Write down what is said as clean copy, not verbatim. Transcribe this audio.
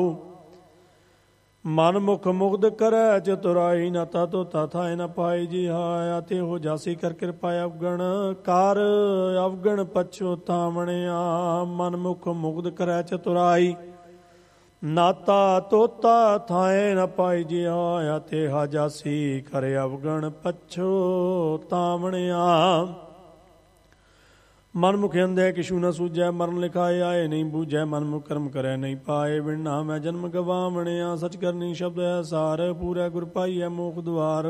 ਮਨ ਮੁਖ ਮੁਗਧ ਕਰੈ ਚਤੁਰਾਈ, ਨਾਤਾ ਧੋਤਾ ਥਾਏ ਨ ਪਾਈ ਜੀ ਹਾਇਆ। ਤੇ ਹੋ ਜਾਸੀ ਕਰ ਕਿਰਪਾ ਅਵਗਣ, ਕਰ ਅਵਗਣ ਪਛੋਤਾਵਣਿਆ। ਮਨ ਮੁਖ ਮੁਗਧ ਕਰੈ ਚਤੁਰਾਈ, ਨਾਤਾ ਤੋਤਾ ਥਾਏ ਨ ਪਾਈ ਜੀ ਹਾਇਆ। ਤੇ ਹਾ ਜਾਸੀ ਕਰ ਅਵਗਣ ਪਛੋਤਾਵਣਿਆ। ਮਨ ਮੁਖ ਅੰਧੇ ਕਿਛੂ ਨ ਸੂਝੈ, ਮਰਨ ਲਿਖਾਏ ਆਏ ਨਹੀਂ ਬੂਝੈ। ਮਨ ਮੁਖ ਕਰਮ ਕਰੈ ਨਹੀਂ ਪਾਏ, ਬਿਨ ਨਾਮੈ ਜਨਮ ਗਵਾਵਣਿਆ। ਸਚ ਕਰਨੀ ਸ਼ਬਦ ਹੈ ਸਾਰ, ਪੂਰੈ ਗੁਰ ਪਾਈਐ ਮੋਖ ਦੁਆਰ।